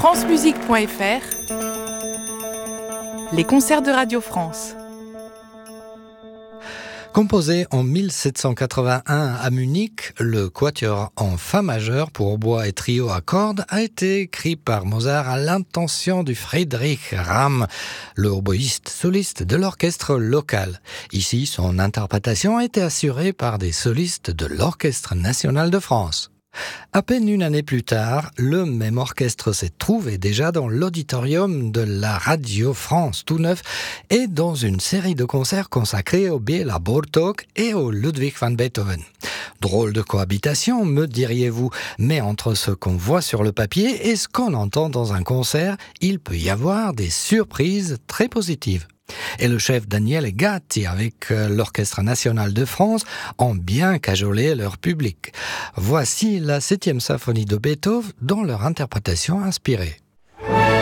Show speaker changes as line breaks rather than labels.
francemusique.fr, les concerts de Radio France.
Composé en 1781 à Munich, le quatuor en fa majeur pour hautbois et trio à cordes a été écrit par Mozart à l'intention du Friedrich Ramm, le hautboïste soliste de l'orchestre local. Ici, son interprétation a été assurée par des solistes de l'Orchestre national de France. À peine une année plus tard, le même orchestre s'est trouvé déjà dans l'auditorium de la Radio France tout neuf et dans une série de concerts consacrés au Béla Bartók et au Ludwig van Beethoven. Drôle de cohabitation, me diriez-vous, mais entre ce qu'on voit sur le papier et ce qu'on entend dans un concert, il peut y avoir des surprises très positives. Et le chef Daniele Gatti avec l'Orchestre national de France ont bien cajolé leur public. Voici la 7e symphonie de Beethoven dans leur interprétation inspirée.